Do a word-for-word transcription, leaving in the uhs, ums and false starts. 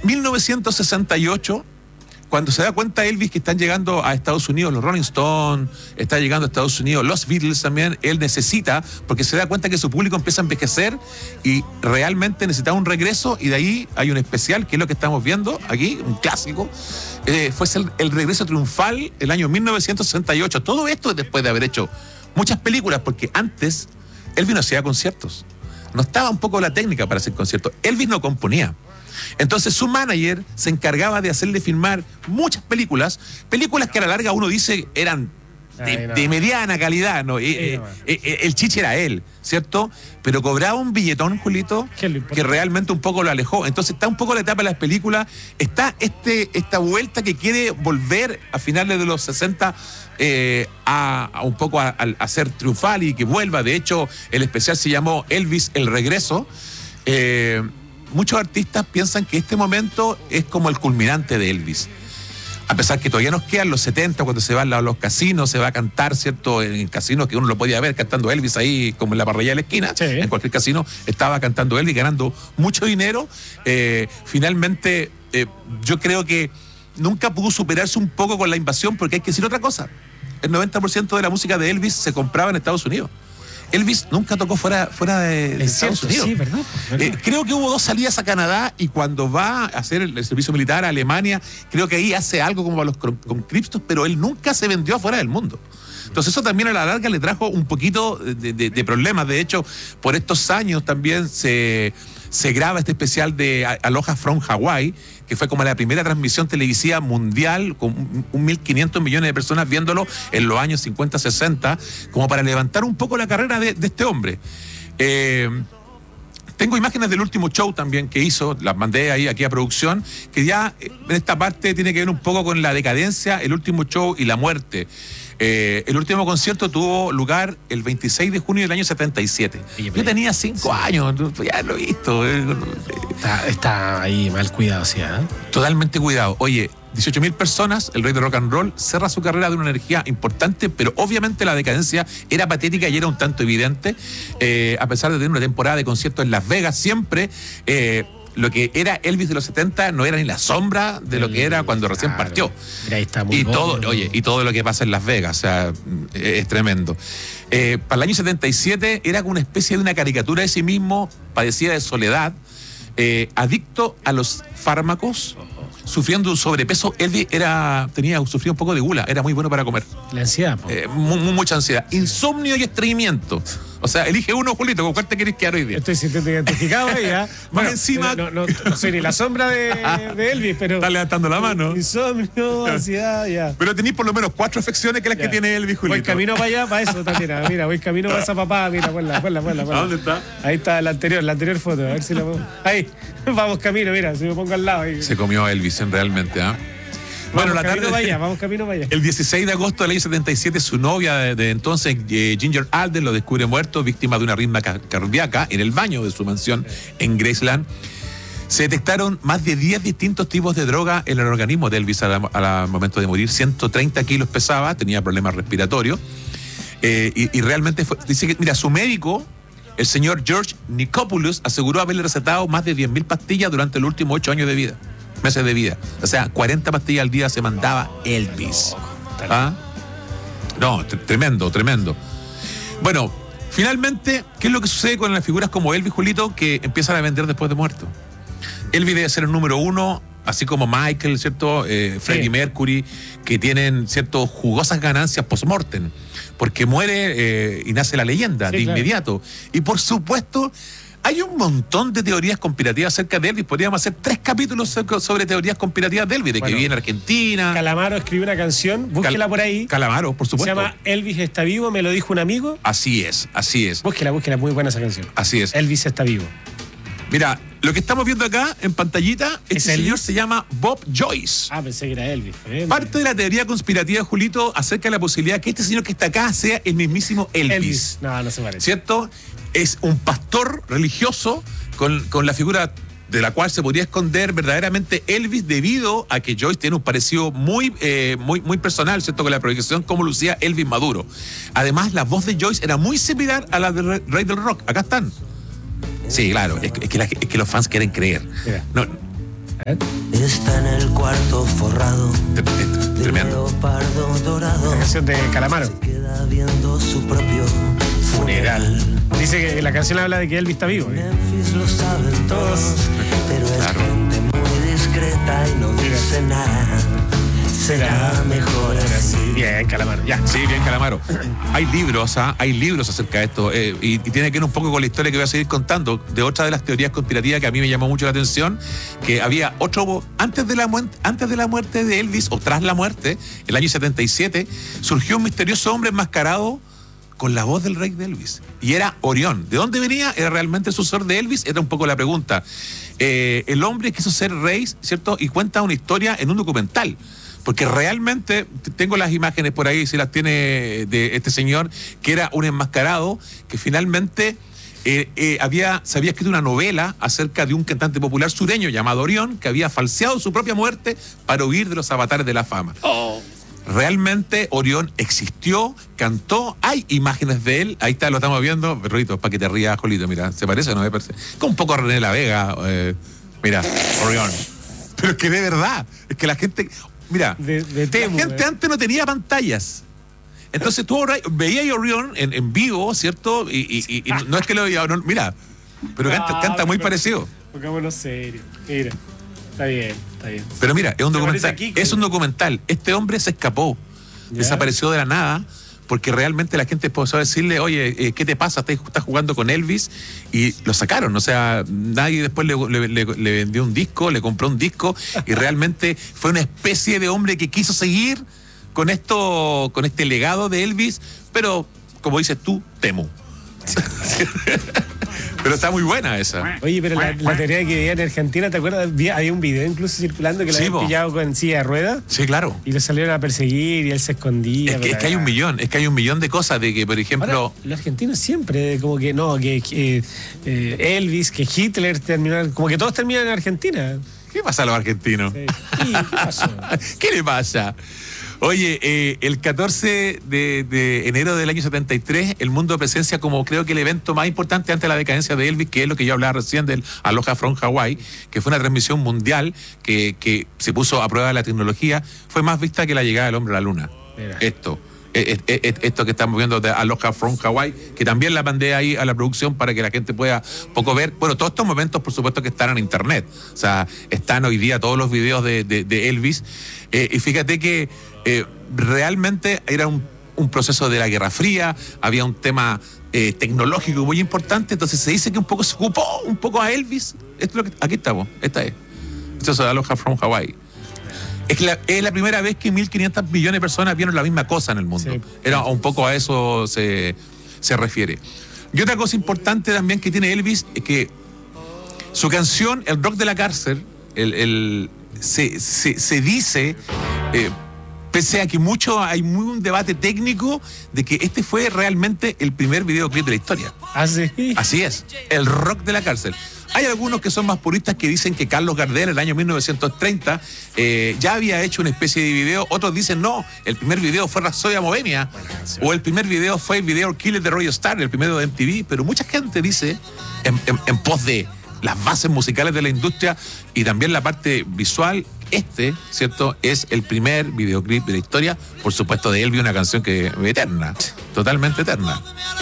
mil novecientos sesenta y ocho, cuando se da cuenta Elvis que están llegando a Estados Unidos los Rolling Stones, está llegando a Estados Unidos los Beatles también, él necesita, porque se da cuenta que su público empieza a envejecer y realmente necesita un regreso, y de ahí hay un especial, que es lo que estamos viendo aquí, un clásico, eh, fue el, el regreso triunfal el año mil novecientos sesenta y ocho. Todo esto después de haber hecho muchas películas, porque antes Elvis no hacía conciertos, no estaba un poco la técnica para hacer conciertos, Elvis no componía. Entonces su manager se encargaba de hacerle filmar muchas películas, películas que a la larga uno dice eran de, de mediana calidad, ¿no? Eh, eh, eh, el chiche era él, ¿cierto? Pero cobraba un billetón, Julito, que realmente un poco lo alejó. Entonces está un poco la etapa de las películas, está este, esta vuelta que quiere volver a finales de los sesenta eh, a, a un poco a, a ser triunfal y que vuelva. De hecho, el especial se llamó Elvis el Regreso. Eh, Muchos artistas piensan que este momento es como el culminante de Elvis. A pesar que todavía nos quedan los setenta, cuando se van a los casinos, se va a cantar, ¿cierto? En casinos que uno lo podía ver cantando Elvis ahí, como en la parrilla de la esquina. Sí. En cualquier casino estaba cantando Elvis, ganando mucho dinero. Eh, finalmente, eh, yo creo que nunca pudo superarse un poco con la invasión, porque hay que decir otra cosa. El noventa por ciento de la música de Elvis se compraba en Estados Unidos. Elvis nunca tocó fuera, fuera de, de Estados cierto, Unidos. Sí, ¿verdad? ¿verdad? Eh, creo que hubo dos salidas a Canadá, y cuando va a hacer el, el servicio militar a Alemania, creo que ahí hace algo como a los conscriptos, pero él nunca se vendió afuera del mundo. Entonces eso también a la larga le trajo un poquito de, de, de problemas. De hecho, por estos años también se, se graba este especial de Aloha from Hawaii, que fue como la primera transmisión televisiva mundial, con un mil quinientos millones de personas viéndolo en los años cincuenta, sesenta, como para levantar un poco la carrera de, de este hombre. Eh, tengo imágenes del último show también que hizo, las mandé ahí aquí a producción, que ya en esta parte tiene que ver un poco con la decadencia, el último show y la muerte. Eh, el último concierto tuvo lugar el veintiséis de junio del año setenta y siete. Yo tenía cinco sí. años, ya lo he visto. Está, está ahí mal cuidado, ¿sí? ¿eh? Totalmente cuidado. Oye, dieciocho mil personas, el rey de rock and roll cerra su carrera de una energía importante, pero obviamente la decadencia era patética y era un tanto evidente. Eh, a pesar de tener una temporada de conciertos en Las Vegas, siempre... Eh, lo que era Elvis de los setenta no era ni la sombra de lo que era cuando recién claro. partió. Mira, ahí está muy y bon, todo, ¿no? oye, y todo lo que pasa en Las Vegas, o sea, es tremendo. Eh, para el año setenta y siete era como una especie de una caricatura de sí mismo, padecía de soledad, eh, adicto a los fármacos, sufriendo un sobrepeso. Elvis era, tenía, sufría un poco de gula, era muy bueno para comer. La ansiedad, eh, muy, muy, mucha ansiedad. Insomnio y estreñimiento. O sea, elige uno, Julito, ¿con cuál te querés quedar hoy día? Estoy sintiendo identificado ahí, ¿eh? Bueno, encima... No, no, no soy ni la sombra de, de Elvis, pero... Está levantando la mano. Insomnio, ansiedad, ya. Pero tenéis por lo menos cuatro afecciones que las ya. que tiene Elvis, Julito. Voy camino para allá, para eso también. Mira, voy camino para esa papá, mira, ponla, ponla, ponla. ponla. ¿A dónde está? Ahí está la anterior, la anterior foto, a ver si la pongo. Ahí, vamos camino, mira, si me pongo al lado. Ahí. Se comió a Elvis, realmente, ¿ah? ¿eh? Bueno, vamos la camino tarde, para allá, vamos camino para allá. El dieciséis de agosto del año setenta y siete, su novia de, de entonces, eh, Ginger Alden, lo descubre muerto, víctima de una arritmia cardíaca, en el baño de su mansión en Graceland. Se detectaron más de diez distintos tipos de droga en el organismo de Elvis al momento de morir. ciento treinta kilos pesaba, tenía problemas respiratorios. Eh, y, y realmente fue, dice que, mira, su médico, el señor George Nichopoulos, aseguró haberle recetado más de diez mil pastillas durante los últimos ocho años de vida. Meses de vida. O sea, cuarenta pastillas al día se mandaba Elvis. ¿Ah? No, t- tremendo, tremendo. Bueno, finalmente, ¿qué es lo que sucede con las figuras como Elvis, Julito, que empiezan a vender después de muerto? Elvis debe ser el número uno, así como Michael, ¿cierto? Eh, Freddie sí. Mercury, que tienen, ¿cierto?, jugosas ganancias post-mortem, porque muere eh, y nace la leyenda sí, de claro. inmediato. Y por supuesto... hay un montón de teorías conspirativas acerca de Elvis. Podríamos hacer tres capítulos sobre teorías conspirativas de Elvis, de bueno, que vive en Argentina. Calamaro escribió una canción, búsquela Cal- por ahí. Calamaro, por supuesto. Se llama Elvis está vivo, me lo dijo un amigo. Así es, así es. Búsquela, búsquela, muy buena esa canción. Así es. Elvis está vivo. Mira, lo que estamos viendo acá en pantallita, este señor se llama Bob Joyce. Ah, pensé que era Elvis. Bien, Parte bien. de la teoría conspirativa, Julito, acerca de la posibilidad que este señor que está acá sea el mismísimo Elvis. Elvis. No, no se parece. ¿Cierto? Es un pastor religioso con, con la figura de la cual se podría esconder verdaderamente Elvis, debido a que Joyce tiene un parecido muy, eh, muy, muy personal, ¿cierto?, con la proyección como lucía Elvis maduro. Además, la voz de Joyce era muy similar a la del Rey del Rock. Acá están. Sí, claro, es que, es que, la, es que los fans quieren creer. No, Está en el cuarto forrado de Tremendo. leopardo dorado. La canción de Calamaro. Se queda viendo su propio funeral. Dice que la canción habla de que Elvis está vivo. ¿eh? Memphis lo saben todos, pero es Claro. gente muy discreta y no dice nada. Será mejor así. Bien, Calamaro, ya. Sí, bien, Calamaro. Hay libros, ¿ah? Hay libros acerca de esto, eh, y, y tiene que ver un poco con la historia que voy a seguir contando, de otra de las teorías conspirativas que a mí me llamó mucho la atención, que había otro, antes de la, mu- antes de la muerte de Elvis, o tras la muerte, el año setenta y siete, surgió un misterioso hombre enmascarado con la voz del rey de Elvis, y era Orión. ¿De dónde venía? ¿Era realmente el sucesor de Elvis? Era un poco la pregunta. Eh, el hombre quiso ser rey, ¿cierto? Y cuenta una historia en un documental. Porque realmente, tengo las imágenes por ahí, si las tiene, de este señor, que era un enmascarado, que finalmente eh, eh, había, se había escrito una novela acerca de un cantante popular sureño llamado Orión, que había falseado su propia muerte para huir de los avatares de la fama. Oh. Realmente Orión existió, cantó, hay imágenes de él, ahí está, lo estamos viendo, Rito, para que te rías, Jolito, mira, ¿se parece o no me parece? Con un poco a René La Vega, eh, mira, Orión. Pero es que de verdad, es que la gente... Mira, De, de Temu, la gente eh. antes no tenía pantallas. Entonces tú ahora veías a Orión en, en vivo, ¿cierto? Y, y- y- y no es que lo veía, no, mira, pero canta, No, canta muy pero- parecido. Pongámonos serio. Mira. Está bien, está bien. Pero mira, es un Se documental. parece a Kiko. Es un documental. Este hombre se escapó, Ya. desapareció de la nada, porque realmente la gente empezó a decirle, oye, eh, ¿qué te pasa? Estás estás jugando con Elvis, y lo sacaron. O sea, nadie después le, le- le- le vendió un disco, le compró un disco, y realmente fue una especie de hombre que quiso seguir con esto, con este legado de Elvis, pero como dices tú, temo. Pero está muy buena esa. Oye, pero la, la teoría de que vivía en Argentina, ¿te acuerdas? Vi- Había un video incluso circulando que lo Sí, habían po. pillado con silla de ruedas Sí, claro. y lo salieron a perseguir y él se escondía. Es que, pero es que hay un era- millón, es que hay un millón de cosas de que, por ejemplo... Ahora, los argentinos siempre, como que no, que, que, eh, Elvis, que Hitler terminó, como que todos terminan en Argentina. ¿Qué pasa a los argentinos? Sí. ¿Y qué pasó? ¿Qué le pasa? Oye, eh, el catorce de, de enero del año setenta y tres, el mundo presencia como creo que el evento más importante antes de la decadencia de Elvis, que es lo que yo hablaba recién del Aloha from Hawaii, que fue una transmisión mundial que, que se puso a prueba de la tecnología, fue más vista que la llegada del hombre a la luna. Mira. Esto. eh, eh, eh, Esto que estamos viendo de Aloha from Hawaii, que también la mandé ahí a la producción para que la gente pueda poco ver. Bueno, todos estos momentos, por supuesto, que están en internet. O sea, están hoy día todos los videos de, de, de Elvis. Eh, y fíjate que eh, realmente era un, un proceso de la Guerra Fría, había un tema eh, tecnológico muy importante. Entonces se dice que un poco se ocupó un poco a Elvis. Esto es lo que, aquí estamos, esta es. Esto es Aloha from Hawaii. Es, que la, es la primera vez que mil quinientos millones de personas vieron la misma cosa en el mundo. Sí. Era un poco a eso se, se refiere. Y otra cosa importante también que tiene Elvis es que su canción, El Rock de la Cárcel, el, el- se, se, se dice, eh, pese a que mucho hay muy un debate técnico de que este fue realmente el primer videoclip de la historia. Ah, sí. Así es, El Rock de la Cárcel. Hay algunos que son más puristas que dicen que Carlos Gardel en el año mil novecientos treinta eh, ya había hecho una especie de video. Otros dicen no, el primer video fue Rapsodia Bohemia, o el primer video fue el video Killer de Roy Star, el primero de M T V. Pero mucha gente dice, en, en- en pos de las bases musicales de la industria y también la parte visual, este, ¿cierto?, es el primer videoclip de la historia, por supuesto, de Elvis, una canción que es eterna, totalmente eterna.